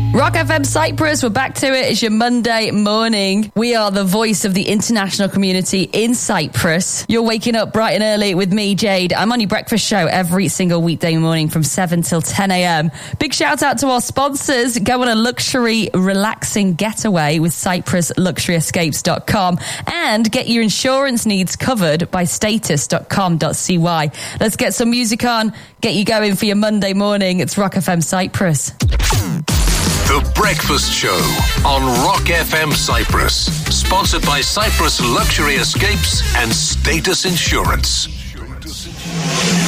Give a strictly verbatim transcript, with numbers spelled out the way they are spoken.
Rock F M Cyprus, we're back to it. It's your Monday morning. We are the voice of the international community in Cyprus. You're waking up bright and early with me, Jade. I'm on your breakfast show every single weekday morning from seven till ten a.m. Big shout out to our sponsors. Go on a luxury, relaxing getaway with cyprus luxury escapes dot com and get your insurance needs covered by status dot com dot c y. Let's get some music on, get you going for your Monday morning. It's Rock F M Cyprus. The Breakfast Show on Rock F M Cyprus. Sponsored by Cyprus Luxury Escapes and Status Insurance.